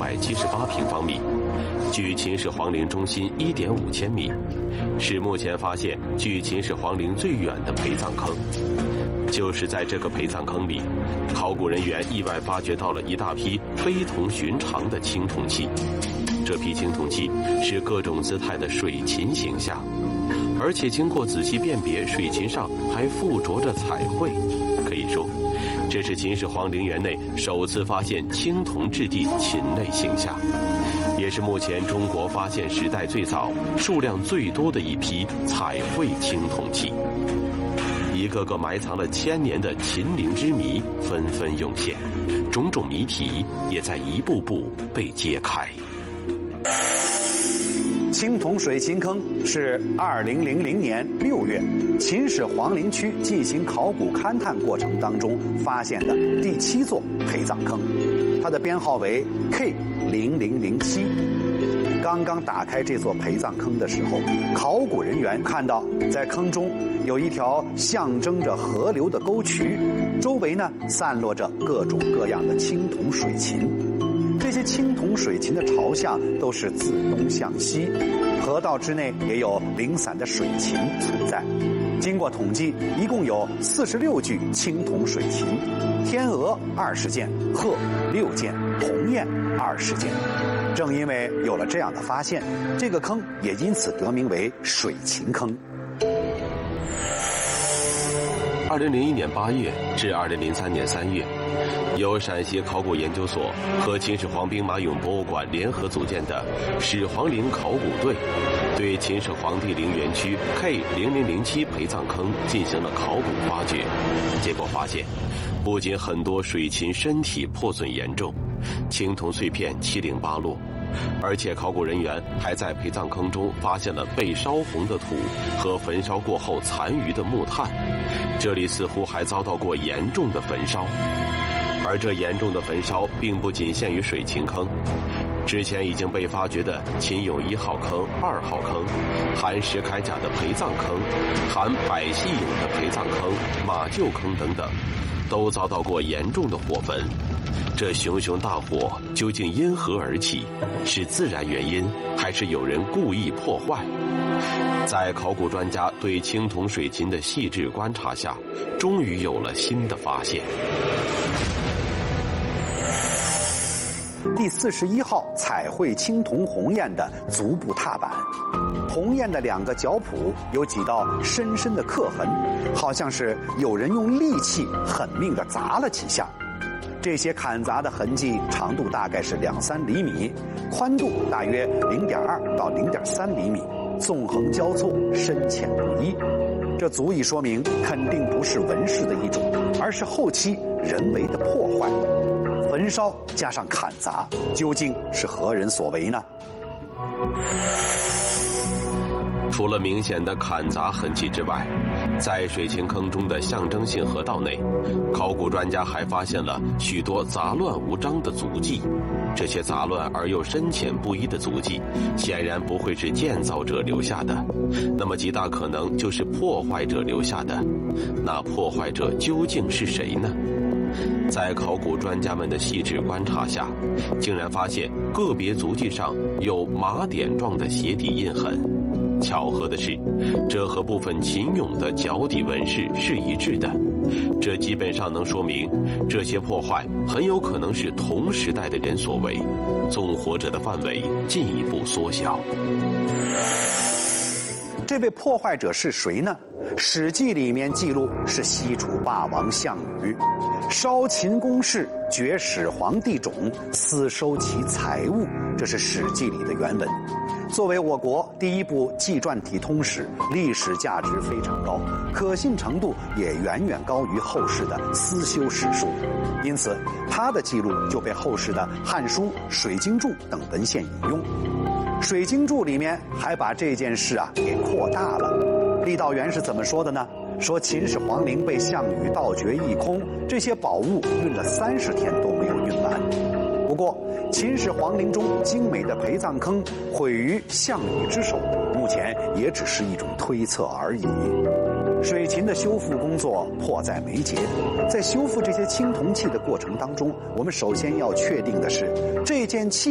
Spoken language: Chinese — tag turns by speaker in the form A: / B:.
A: 678平方米，距秦始皇陵中心1.5千米，是目前发现距秦始皇陵最远的陪葬坑。就是在这个陪葬坑里，考古人员意外发掘到了一大批非同寻常的青铜器。这批青铜器是各种姿态的水禽形象，而且经过仔细辨别，水禽上还附着着彩绘。可以说，这是秦始皇陵园内首次发现青铜质地禽类形象，也是目前中国发现时代最早、数量最多的一批彩绘青铜器。一个个埋藏了1000年的秦陵之谜纷纷涌现，种种谜题也在一步步被揭开。
B: 青铜水禽坑是2000年6月秦始皇陵区进行考古勘探过程当中发现的第7座陪葬坑，它的编号为 K0007。刚刚打开这座陪葬坑的时候，考古人员看到在坑中有一条象征着河流的沟渠，周围呢散落着各种各样的青铜水禽。这些青铜水禽的朝向都是自东向西，河道之内也有零散的水禽存在。经过统计，一共有46具青铜水禽，天鹅20件，鹤6件，鸿雁20件。正因为有了这样的发现，这个坑也因此得名为水禽坑。
A: 2001年8月至2003年3月，由陕西考古研究所和秦始皇兵马俑博物馆联合组建的始皇陵考古队，对秦始皇帝陵园区 K0007 陪葬坑进行了考古发掘。结果发现，不仅很多水禽身体破损严重，青铜碎片七零八落，而且考古人员还在陪葬坑中发现了被烧红的土和焚烧过后残余的木炭，这里似乎还遭到过严重的焚烧。而这严重的焚烧并不仅限于水禽坑，之前已经被发掘的秦俑1号坑、2号坑、含石铠甲的陪葬坑、含百戏俑的陪葬坑、马厩坑等等，都遭到过严重的火焚。这熊熊大火究竟因何而起？是自然原因，还是有人故意破坏？在考古专家对青铜水禽的细致观察下，终于有了新的发现。
B: 第41号彩绘青铜鸿雁的足部踏板，鸿雁的2个脚蹼有几道深深的刻痕，好像是有人用利器狠命地砸了几下。这些砍砸的痕迹长度大概是2-3厘米，宽度大约0.2到0.3厘米，纵横交错，深浅不一。这足以说明肯定不是纹饰的一种，而是后期人为的破坏。焚烧加上砍砸，究竟是何人所为呢？
A: 除了明显的砍砸痕迹之外，在水禽坑中的象征性河道内，考古专家还发现了许多杂乱无章的足迹。这些杂乱而又深浅不一的足迹，显然不会是建造者留下的，那么极大可能就是破坏者留下的。那破坏者究竟是谁呢？在考古专家们的细致观察下，竟然发现个别足迹上有麻点状的鞋底印痕。巧合的是，这和部分秦俑的脚底纹饰是一致的，这基本上能说明这些破坏很有可能是同时代的人所为，纵火者的范围进一步缩小。
B: 这位破坏者是谁呢？《史记》里面记录是西楚霸王项羽，烧秦宫室，掘始皇帝冢，私收其财物，这是《史记》里的原文。作为我国第一部纪传体通史，历史价值非常高，可信程度也远远高于后世的私修史书，因此它的记录就被后世的《汉书》《水经注》等文献引用。《水经注》里面还把这件事给扩大了。郦道元是怎么说的呢？说秦始皇陵被项羽盗掘一空，这些宝物运了30天都没有运完。不过秦始皇陵中精美的陪葬坑毁于项羽之手，目前也只是一种推测而已。水禽的修复工作迫在眉睫，在修复这些青铜器的过程当中，我们首先要确定的是这件器